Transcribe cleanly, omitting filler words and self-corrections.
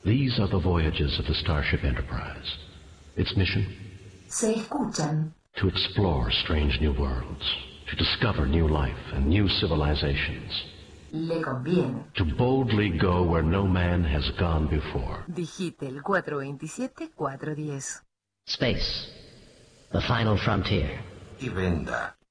These are the voyages of the Starship Enterprise. Its mission? Se escuchan. To explore strange new worlds, to discover new life and new civilizations. Le conviene. To boldly go where no man has gone before. Digite el 427-410. Space. The final frontier. Y venda.